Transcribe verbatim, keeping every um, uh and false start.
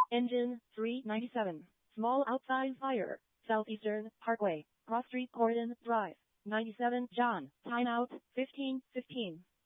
Engine three ninety-seven. Small outside fire. Southeastern Parkway. Cross Street Gordon Drive. ninety-seven John. Timeout fifteen fifteen.